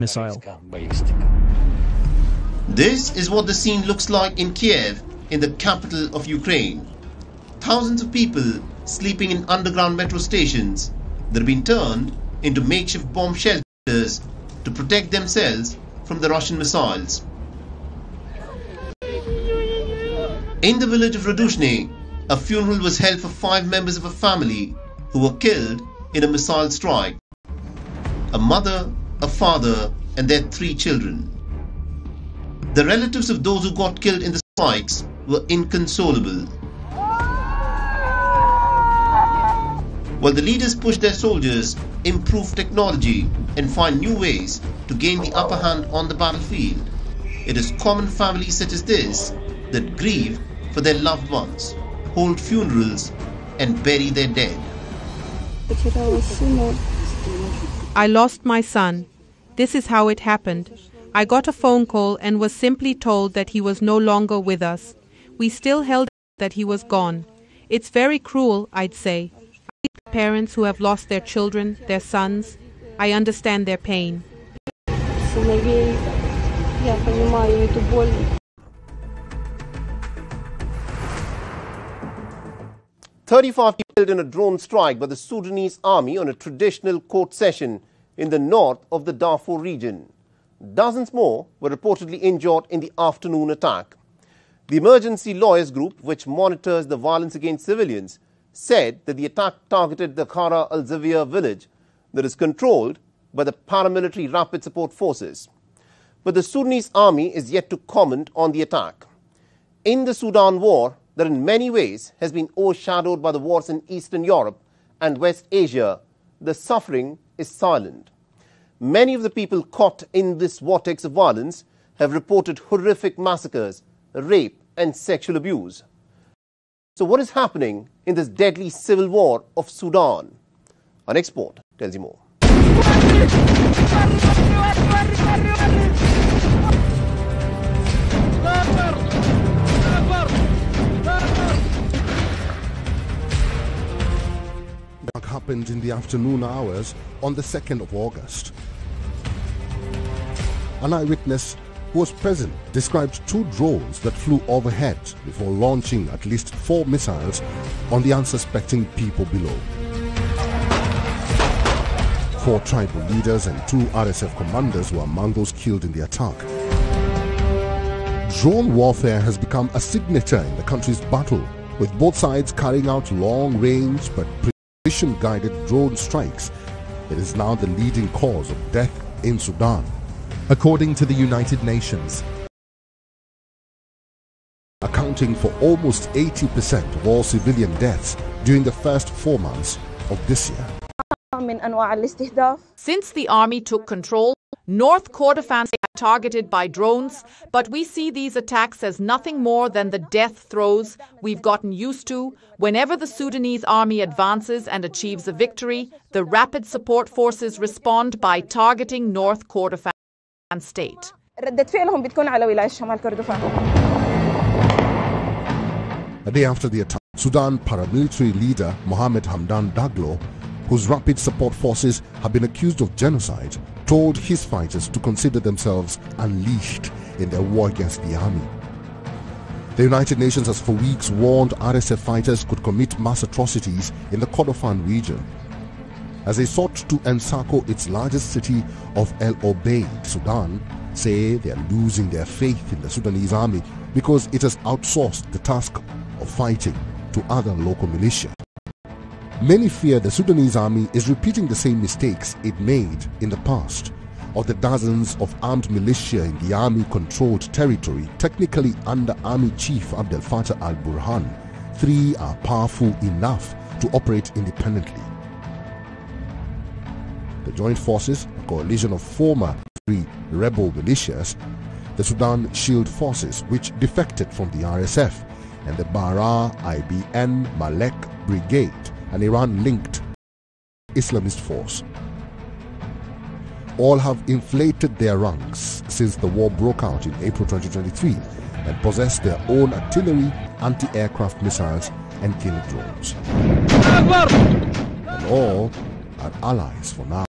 missile. This is what the scene looks like in Kiev, in the capital of Ukraine. Thousands of people sleeping in underground metro stations that have been turned into makeshift bomb shelters to protect themselves from the Russian missiles. In the village of Radushne, a funeral was held for 5 members of a family who were killed in a missile strike. A mother, a father and their 3 children. The relatives of those who got killed in the strikes were inconsolable. While the leaders push their soldiers, improve technology and find new ways to gain the upper hand on the battlefield, it is common families such as this that grieve for their loved ones, hold funerals and bury their dead. I lost my son. This is how it happened. I got a phone call and was simply told that he was no longer with us. We still held that he was gone. It's very cruel, I'd say. Parents who have lost their children, their sons, I understand their pain. 35 killed in a drone strike by the Sudanese army on a traditional court session in the north of the Darfur region. Dozens more were reportedly injured in the afternoon attack. The Emergency Lawyers Group, which monitors the violence against civilians, said that the attack targeted the Khara al-Zavia village that is controlled by the paramilitary Rapid Support Forces. But the Sudanese army is yet to comment on the attack. In the Sudan war, that in many ways has been overshadowed by the wars in Eastern Europe and West Asia, the suffering is silent. Many of the people caught in this vortex of violence have reported horrific massacres, rape and sexual abuse. So what is happening in this deadly civil war of Sudan? Our next report tells you more. What happened in the afternoon hours on the 2nd of August. An eyewitness who was present described 2 drones that flew overhead before launching at least 4 missiles on the unsuspecting people below. 4 tribal leaders and 2 RSF commanders were among those killed in the attack. Drone warfare has become a signature in the country's battle, with both sides carrying out long-range but precision-guided drone strikes. It is now the leading cause of death in Sudan. According to the United Nations, accounting for almost 80% of all civilian deaths during the first 4 months of this year. Since the army took control, North Kordofan are targeted by drones, but we see these attacks as nothing more than the death throes we've gotten used to. Whenever the Sudanese army advances and achieves a victory, the Rapid Support Forces respond by targeting North Kordofan state. A day after the attack, Sudan paramilitary leader Mohamed Hamdan Daglo, whose Rapid Support Forces have been accused of genocide, told his fighters to consider themselves unleashed in their war against the army. The United Nations has for weeks warned RSF fighters could commit mass atrocities in the Kordofan region. As they sought to encircle its largest city of El Obeid, Sudan say they are losing their faith in the Sudanese army because it has outsourced the task of fighting to other local militia. Many fear the Sudanese army is repeating the same mistakes it made in the past. Of the dozens of armed militia in the army-controlled territory, technically under Army Chief Abdel Fattah al-Burhan, 3 are powerful enough to operate independently. The Joint Forces, a coalition of former 3 rebel militias, the Sudan Shield Forces, which defected from the RSF, and the Bara IBN Malek Brigade, an Iran-linked Islamist force. All have inflated their ranks since the war broke out in April 2023 and possess their own artillery, anti-aircraft missiles and killing drones. And all are allies for now.